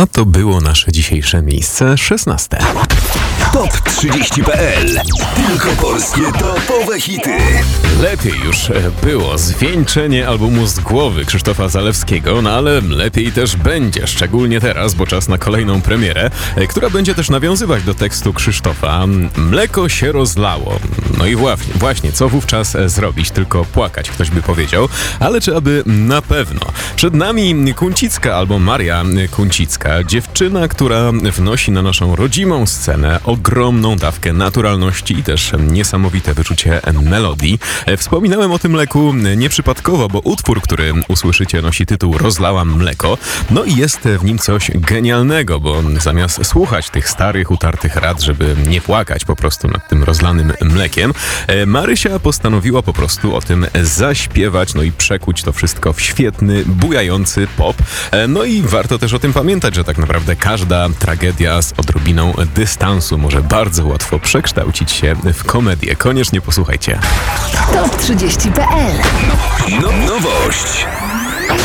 A to było nasze dzisiejsze miejsce 16. Top 30.pl. Tylko polskie topowe hity. Lepiej już było zwieńczenie albumu Z głowy Krzysztofa Zalewskiego, no ale lepiej też będzie, szczególnie teraz, bo czas na kolejną premierę, która będzie też nawiązywać do tekstu Krzysztofa. Mleko się rozlało. No i właśnie, co wówczas zrobić? Tylko płakać, ktoś by powiedział, ale czy aby na pewno? Przed nami Kuncicka albo Maria Kuncicka, dziewczyna, która wnosi na naszą rodzimą scenę ogromną dawkę naturalności i też niesamowite wyczucie melodii. Wspominałem o tym mleku nieprzypadkowo, bo utwór, który usłyszycie, nosi tytuł Rozlałam mleko. No i jest w nim coś genialnego, bo zamiast słuchać tych starych, utartych rad, żeby nie płakać po prostu nad tym rozlanym mlekiem, Marysia postanowiła po prostu o tym zaśpiewać, no i przekuć to wszystko w świetny, bujający pop. No i warto też o tym pamiętać, że tak naprawdę każda tragedia z odrobiną dystansu może bardzo łatwo przekształcić się w komedię. Koniecznie posłuchajcie. Top 30.pl. Nowość.